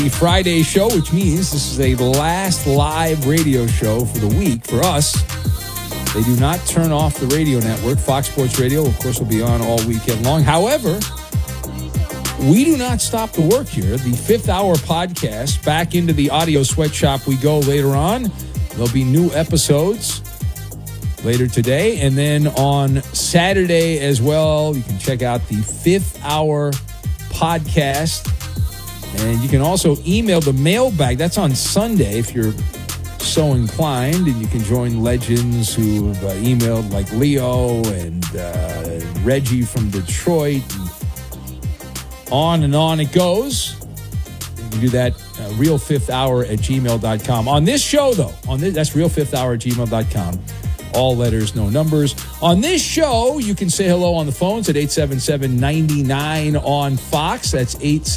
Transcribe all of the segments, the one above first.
The Friday show, which means this is a last live radio show for the week for us. They do not turn off the radio network. Fox Sports Radio, of course, will be on all weekend long. However, we do not stop the work here. The fifth hour podcast, back into the audio sweatshop we go later on. There'll be new episodes later today. And then on Saturday as well, you can check out the fifth hour podcast. And you can also email the mailbag. That's on Sunday if you're so inclined. And you can join legends who have emailed, like Leo and Reggie from Detroit. And on it goes. You can do that realfifthhour@gmail.com. On this show, though, that's realfifthhour@gmail.com. All letters, no numbers. On this show, you can say hello on the phones at 877-99 on Fox. That's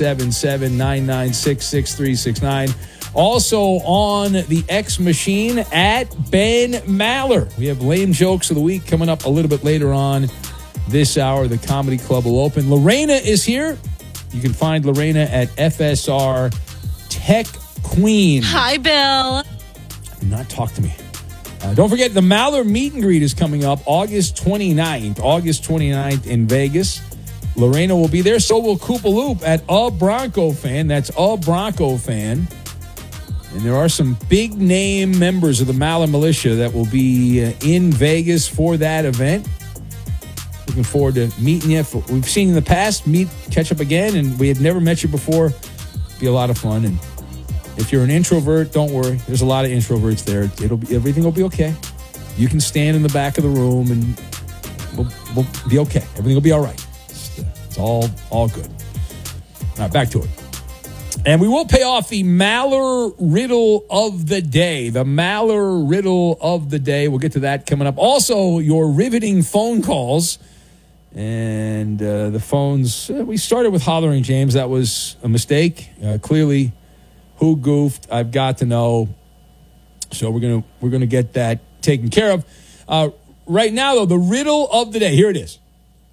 877-996-6369. Also on the X machine at Ben Maller. We have lame jokes of the week coming up a little bit later on this hour. The Comedy Club will open. Lorena is here. You can find Lorena at FSR Tech Queen. Hi, Bill. Do not talk to me. Don't forget, the Maller Meet and Greet is coming up August 29th in Vegas. Lorena will be there. So will Koopa Loop at A Bronco Fan. That's A Bronco Fan. And there are some big name members of the Maller Militia that will be in Vegas for that event. Looking forward to meeting you. We've seen in the past, catch up again, and we had never met you before. Be a lot of fun. And if you're an introvert, don't worry. There's a lot of introverts there. Everything will be okay. You can stand in the back of the room, and we'll be okay. Everything will be all right. It's all good. All right, back to it. And we will pay off the Maller Riddle of the Day. The Maller Riddle of the Day. We'll get to that coming up. Also, your riveting phone calls. And the phones, we started with Hollering James. That was a mistake. Clearly, who goofed? I've got to know. So we're gonna get that taken care of. Right now, though, the riddle of the day. Here it is.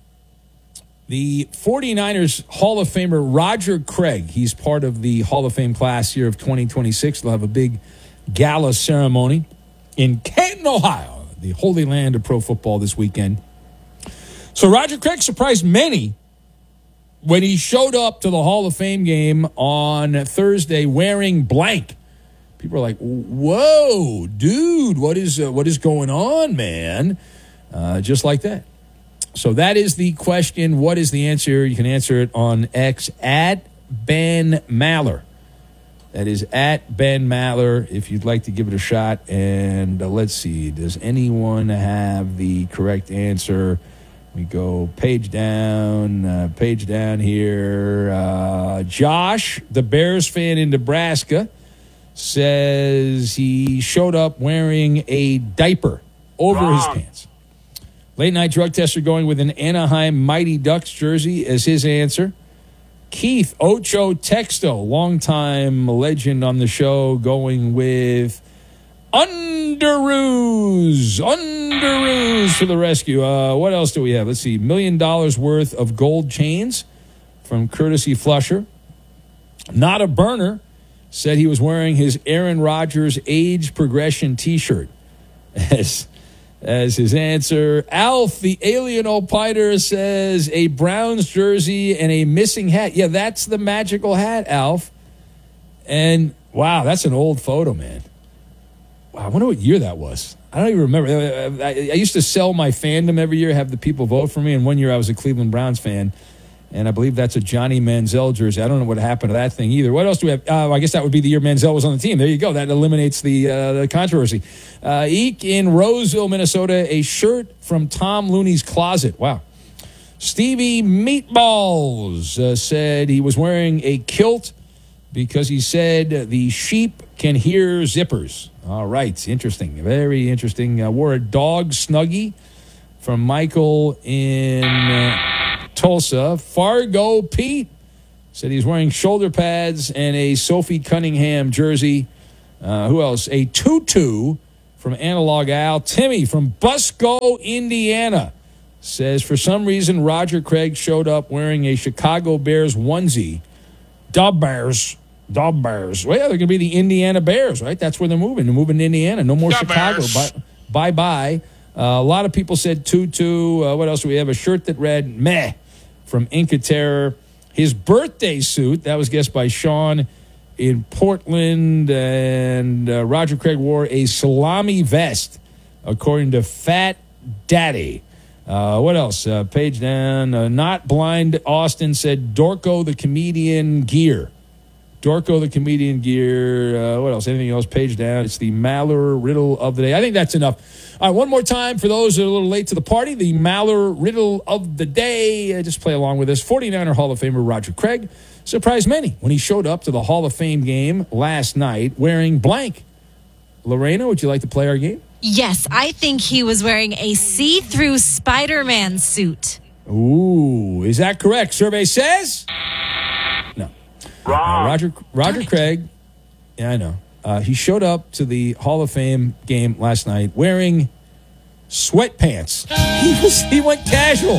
The 49ers Hall of Famer Roger Craig. He's part of the Hall of Fame class here of 2026. They'll have a big gala ceremony in Canton, Ohio, the holy land of pro football this weekend. So Roger Craig surprised many when he showed up to the Hall of Fame game on Thursday wearing blank. People are like, whoa, dude, what is going on, man? Just like that. So that is the question. What is the answer? You can answer it on X at Ben Maller. That is at Ben Maller if you'd like to give it a shot. And let's see, does anyone have the correct answer? We go page down here. Josh, the Bears fan in Nebraska, says he showed up wearing a diaper over his pants. Late night drug tester going with an Anaheim Mighty Ducks jersey as his answer. Keith Ocho Texto, longtime legend on the show, going with Underoos for the rescue. What else do we have? Let's see. $1 million worth of gold chains from Courtesy Flusher. Not a Burner said he was wearing his Aaron Rodgers age progression T-shirt as his answer. Alf, the alien opiner, says a Browns jersey and a missing hat. Yeah, that's the magical hat, Alf. And, wow, that's an old photo, man. Wow, I wonder what year that was. I don't even remember. I used to sell my fandom every year, have the people vote for me, and one year I was a Cleveland Browns fan, and I believe that's a Johnny Manziel jersey. I don't know what happened to that thing either. What else do we have? I guess that would be the year Manziel was on the team. There you go. That eliminates the controversy. Eek in Roseville, Minnesota, a shirt from Tom Looney's closet. Wow. Stevie Meatballs said he was wearing a kilt because he said the sheep can hear zippers. All right. Interesting. Very interesting. Wore a dog Snuggie from Michael in Tulsa. Fargo Pete said he's wearing shoulder pads and a Sophie Cunningham jersey. Who else? A tutu from Analog Al. Timmy from Busco, Indiana says for some reason Roger Craig showed up wearing a Chicago Bears onesie. Da Bears. The Bears. Well, yeah, they're going to be the Indiana Bears, right? That's where they're moving. They're moving to Indiana. No more Chicago. Bye-bye. A lot of people said 2-2. What else do we have? A shirt that read, meh, from Inca Terror. His birthday suit, that was guessed by Sean in Portland. And Roger Craig wore a salami vest, according to Fat Daddy. What else? Page down. Not Blind Austin said Dorco the Comedian gear. Dorco the Comedian gear. What else? Anything else? Page down. It's the Maller Riddle of the Day. I think that's enough. All right, one more time for those that are a little late to the party. The Maller Riddle of the Day. Just play along with us. 49er Hall of Famer Roger Craig surprised many when he showed up to the Hall of Fame game last night wearing blank. Lorena, would you like to play our game? Yes, I think he was wearing a see-through Spider-Man suit. Ooh, is that correct? Survey says? No. Wrong. Roger Craig, yeah, I know. He showed up to the Hall of Fame game last night wearing sweatpants. He went casual.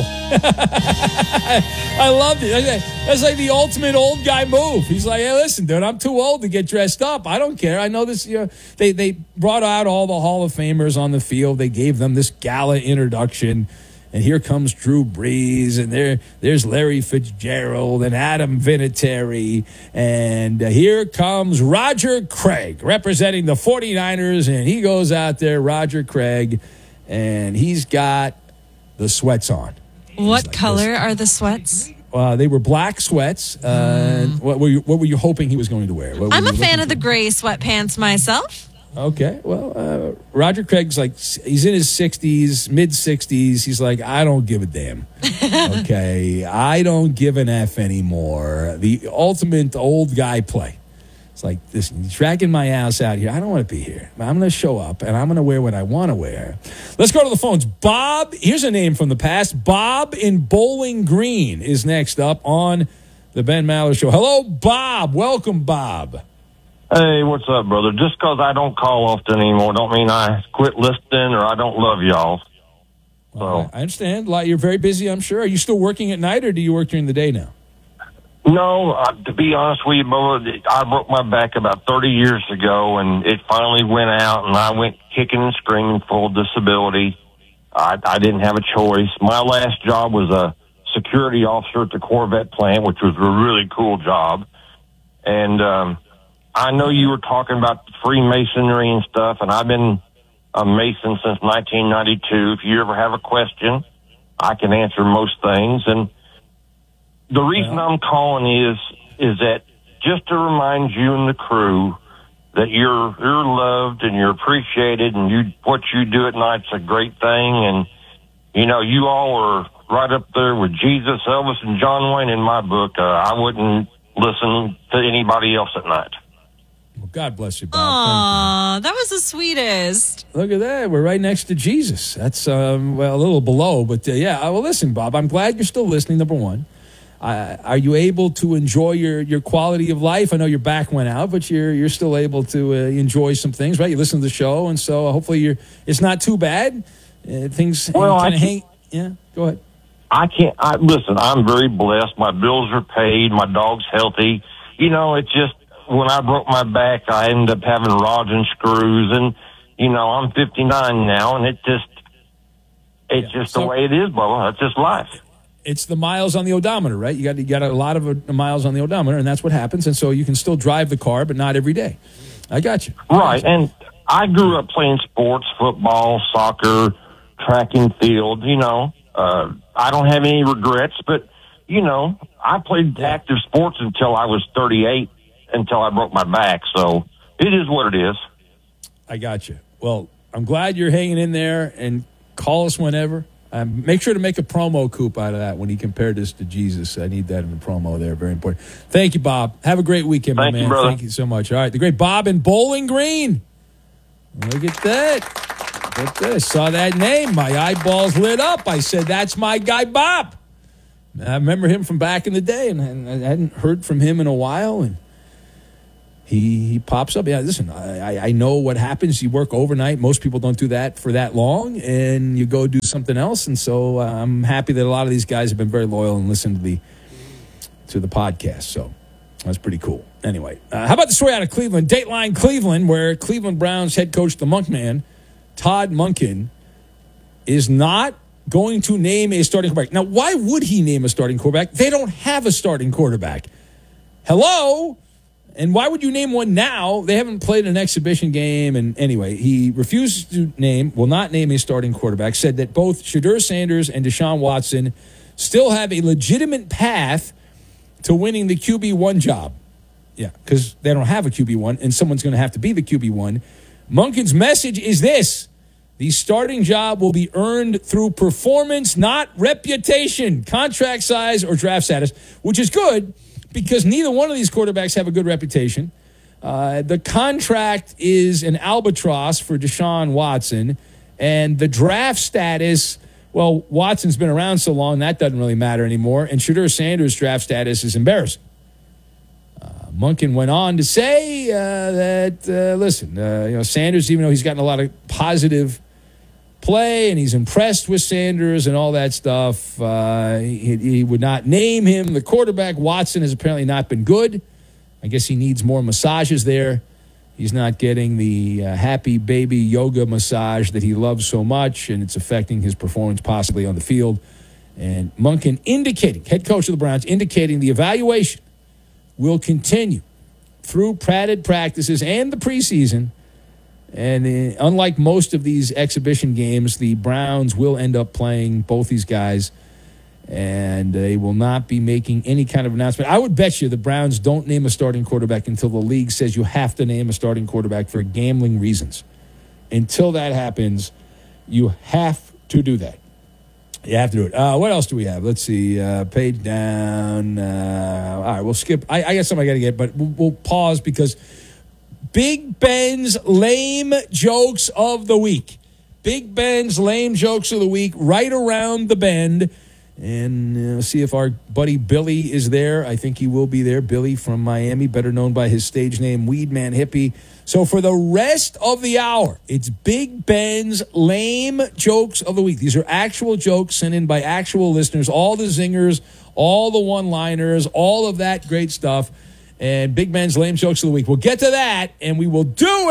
I loved it. That's like the ultimate old guy move. He's like, hey, listen, dude, I'm too old to get dressed up. I don't care. I know this. You know, they brought out all the Hall of Famers on the field. They gave them this gala introduction. And here comes Drew Brees, and there's Larry Fitzgerald and Adam Vinatieri. And here comes Roger Craig representing the 49ers. And he goes out there, Roger Craig, and he's got the sweats on. What color are the sweats? They were black sweats. What were you hoping he was going to wear? I'm a fan of the gray sweatpants myself. Okay, well, Roger Craig's like, he's in his 60s, mid-60s. He's like, I don't give a damn. Okay, I don't give an F anymore. The ultimate old guy play. It's like, listen, you're dragging my ass out here. I don't want to be here. I'm going to show up, and I'm going to wear what I want to wear. Let's go to the phones. Bob, here's a name from the past. Bob in Bowling Green is next up on the Ben Maller Show. Hello, Bob. Welcome, Bob. Hey, what's up, brother? Just because I don't call often anymore don't mean I quit listening or I don't love y'all. So I understand. You're very busy, I'm sure. Are you still working at night, or do you work during the day now? No, to be honest with you, brother, I broke my back about 30 years ago, and it finally went out, and I went kicking and screaming, full disability. I didn't have a choice. My last job was a security officer at the Corvette plant, which was a really cool job. And I know you were talking about Freemasonry and stuff, and I've been a Mason since 1992. If you ever have a question, I can answer most things. And the reason I'm calling is that just to remind you and the crew that you're loved and you're appreciated, and what you do at night's a great thing. And you know, you all are right up there with Jesus, Elvis, and John Wayne in my book. I wouldn't listen to anybody else at night. Well, God bless you, Bob. Aw, that was the sweetest. Look at that. We're right next to Jesus. That's, a little below. But, yeah, well, listen, Bob, I'm glad you're still listening, number one. Are you able to enjoy your quality of life? I know your back went out, but you're still able to enjoy some things, right? You listen to the show, and so hopefully it's not too bad. Things kind of hang. Yeah, go ahead. Listen, I'm very blessed. My bills are paid. My dog's healthy. You know, it's just, when I broke my back, I ended up having rods and screws, and you know, I'm 59 now, and it's just the way it is, Bubba. It's just life. It's the miles on the odometer, right? You got a lot of miles on the odometer, and that's what happens. And so you can still drive the car, but not every day. I got you. Right, and I grew up playing sports, football, soccer, track and field. You know, I don't have any regrets, but you know, I played active sports until I was 38. Until I broke my back. So it is what it is. I got you. Well, I'm glad you're hanging in there, and call us whenever. Make sure to make a promo coop out of that when he compared this to Jesus. I need that in the promo there. Very important. Thank you, Bob. Have a great weekend, my man. Thank you, brother. Thank you so much. All right, the great Bob in Bowling Green. Look at that. Look at that. I saw that name. My eyeballs lit up. I said, that's my guy, Bob. I remember him from back in the day, and I hadn't heard from him in a while, and he pops up. Yeah, listen, I know what happens. You work overnight. Most people don't do that for that long, and you go do something else. And so I'm happy that a lot of these guys have been very loyal and listened to the podcast. So That's pretty cool. Anyway, how about the story out of Cleveland? Dateline Cleveland, where Cleveland Browns head coach, the Monkman, Todd Monken, is not going to name a starting quarterback. Now, why would he name a starting quarterback? They don't have a starting quarterback. Hello? And why would you name one now? They haven't played an exhibition game. And anyway, he refuses to will not name a starting quarterback, said that both Shedeur Sanders and Deshaun Watson still have a legitimate path to winning the QB1 job. Yeah, because they don't have a QB1, and someone's going to have to be the QB1. Monken's message is this: the starting job will be earned through performance, not reputation, contract size, or draft status, which is good because neither one of these quarterbacks have a good reputation. The contract is an albatross for Deshaun Watson, and the draft status, well, Watson's been around so long, that doesn't really matter anymore, and Shedeur Sanders' draft status is embarrassing. Monken went on to say that, Sanders, even though he's gotten a lot of positive play and he's impressed with Sanders and all that stuff, he would not name him the quarterback. Watson has apparently not been good. I guess he needs more massages there. He's not getting the happy baby yoga massage that he loves so much, and it's affecting his performance possibly on the field. And Monken head coach of the Browns, indicating the evaluation will continue through padded practices and the preseason. And unlike most of these exhibition games, the Browns will end up playing both these guys, and they will not be making any kind of announcement. I would bet you the Browns don't name a starting quarterback until the league says you have to name a starting quarterback for gambling reasons. Until that happens, you have to do that. You have to do it. What else do we have? Let's see. Page down. All right, we'll skip. I got something I got to get, but we'll pause because Big Ben's lame jokes of the week. Big Ben's lame jokes of the week right around the bend. And see if our buddy Billy is there. I think he will be there. Billy from Miami, better known by his stage name, Weedman Hippie. So for the rest of the hour, it's Big Ben's lame jokes of the week. These are actual jokes sent in by actual listeners, all the zingers, all the one-liners, all of that great stuff. And Big Ben's lame jokes of the week. We'll get to that, and we will do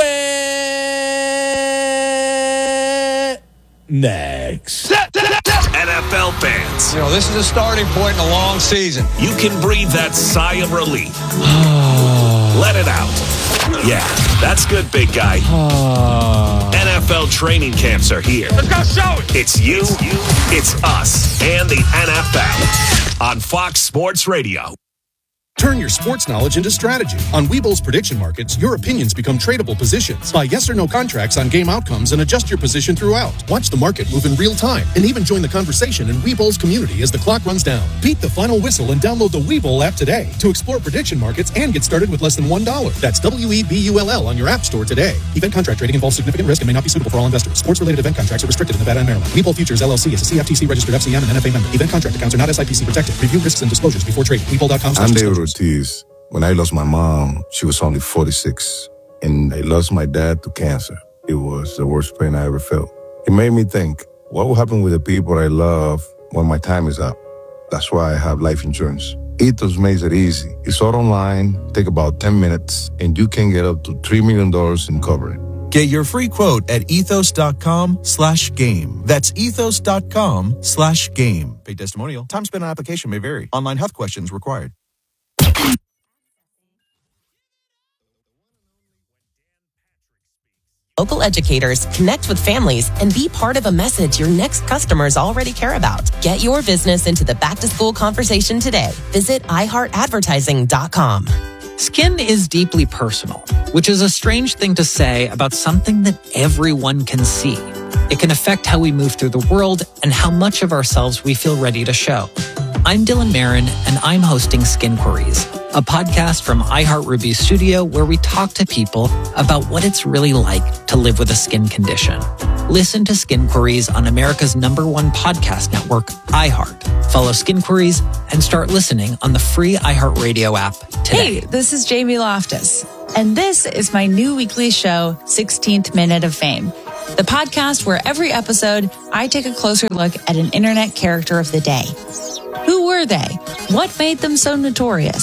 it next. NFL fans, this is a starting point in a long season. you can breathe that sigh of relief. Let it out. Yeah, that's good, big guy. NFL training camps are here. Let's go show it. It's you, it's us, and the NFL on Fox Sports Radio. Turn your sports knowledge into strategy. On Webull's prediction markets, your opinions become tradable positions. Buy yes or no contracts on game outcomes and adjust your position throughout. Watch the market move in real time and even join the conversation in Webull's community as the clock runs down. Beat the final whistle and download the Webull app today to explore prediction markets and get started with less than $1. That's WEBULL on your app store today. Event contract trading involves significant risk and may not be suitable for all investors. Sports-related event contracts are restricted in Nevada and Maryland. Webull Futures LLC is a CFTC registered FCM and NFA member. Event contract accounts are not SIPC protected. Review risks and disclosures before trading. Webull.com. I'm David Ortiz. When I lost my mom, she was only 46, and I lost my dad to cancer. It was the worst pain I ever felt. It made me think, what will happen with the people I love when my time is up? That's why I have life insurance. Ethos makes it easy. It's all online, take about 10 minutes, and you can get up to $3 million in coverage. Get your free quote at ethos.com/game. That's ethos.com/game. Paid testimonial. Time spent on application may vary. Online health questions required. Local educators connect with families and be part of a message your next customers already care about. Get your business into the back-to-school conversation today. Visit iHeartAdvertising.com. Skin is deeply personal, which is a strange thing to say about something that everyone can see. It can affect how we move through the world and how much of ourselves we feel ready to show. I'm Dylan Marin, and I'm hosting Skin Queries, a podcast from iHeartRuby's studio where we talk to people about what it's really like to live with a skin condition. Listen to Skin Queries on America's #1 podcast network, iHeart. Follow Skin Queries and start listening on the free iHeartRadio app today. Hey, this is Jamie Loftus, and this is my new weekly show, 16th Minute of Fame, the podcast where every episode I take a closer look at an internet character of the day. Who were they? What made them so notorious?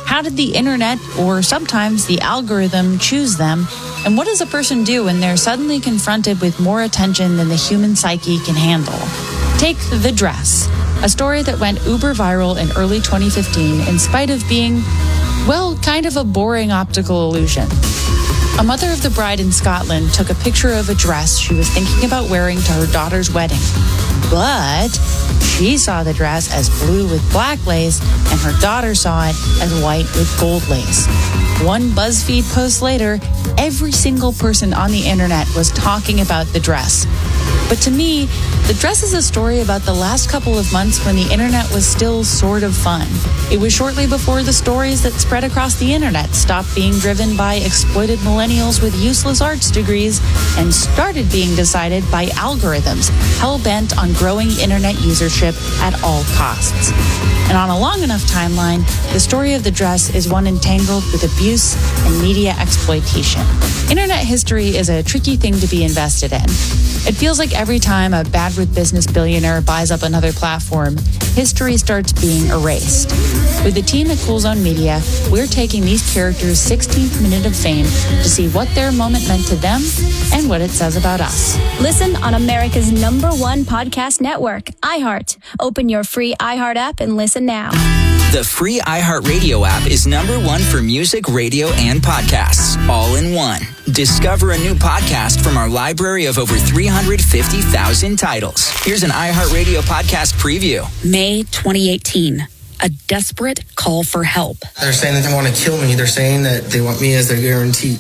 How did the internet, or sometimes the algorithm, choose them? And what does a person do when they're suddenly confronted with more attention than the human psyche can handle? Take The Dress, a story that went uber viral in early 2015 in spite of being, well, kind of a boring optical illusion. A mother of the bride in Scotland took a picture of a dress she was thinking about wearing to her daughter's wedding. But she saw the dress as blue with black lace, and her daughter saw it as white with gold lace. One BuzzFeed post later, every single person on the internet was talking about the dress. But to me, the dress is a story about the last couple of months when the internet was still sort of fun. It was shortly before the stories that spread across the internet stopped being driven by exploited millennials with useless arts degrees and started being decided by algorithms hell-bent on growing internet usership at all costs. And on a long enough timeline, the story of the dress is one entangled with abuse and media exploitation. Internet history is a tricky thing to be invested in. It feels like every time a bad with business billionaire buys up another platform, history starts being erased. With the team at Cool Zone Media, we're taking these characters' 16th minute of fame to see what their moment meant to them and what it says about us. Listen on America's #1 podcast network, iHeart. Open your free iHeart app and listen now. The free iHeartRadio app is #1 for music, radio, and podcasts, all in one. Discover a new podcast from our library of over 350,000 titles. Here's an iHeartRadio podcast preview. May 2018. A desperate call for help. They're saying that they want to kill me. They're saying that they want me as their guarantee.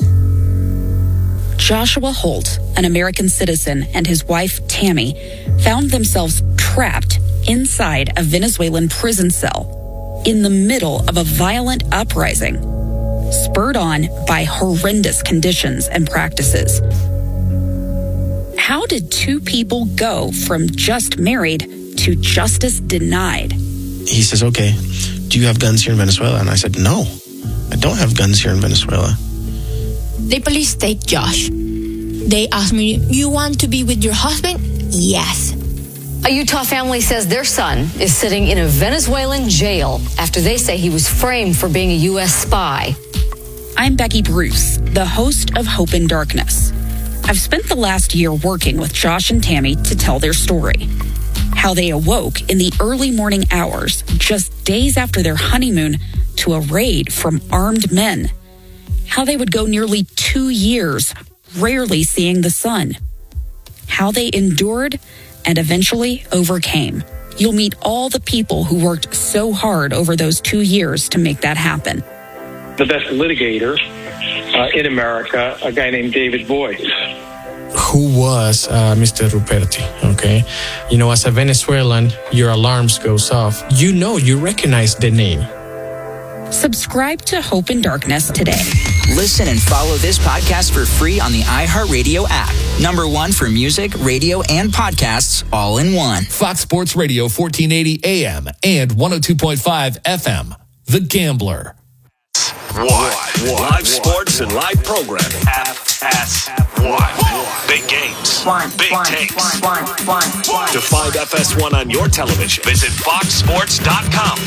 Joshua Holt, an American citizen, and his wife, Tammy, found themselves trapped inside a Venezuelan prison cell in the middle of a violent uprising, spurred on by horrendous conditions and practices. How did two people go from just married to justice denied? He says, okay, do you have guns here in Venezuela? And I said, no, I don't have guns here in Venezuela. The police take Josh. They asked me, you want to be with your husband? Yes. A Utah family says their son is sitting in a Venezuelan jail after they say he was framed for being a U.S. spy. I'm Becky Bruce, the host of Hope in Darkness. I've spent the last year working with Josh and Tammy to tell their story. How they awoke in the early morning hours, just days after their honeymoon, to a raid from armed men. How they would go nearly 2 years, rarely seeing the sun. How they endured and eventually overcame. You'll meet all the people who worked so hard over those 2 years to make that happen. The best litigator in America, a guy named David Boies. Who was Mr. Ruperti, okay? You know, as a Venezuelan, your alarms goes off. You recognize the name. Subscribe to Hope in Darkness today. Listen and follow this podcast for free on the iHeartRadio app. #1 for music, radio, and podcasts, all in one. Fox Sports Radio, 1480 AM and 102.5 FM. The Gambler. What? Live sports and live programming. FS1. Big games. Big takes. To find FS1 on your television, visit foxsports.com.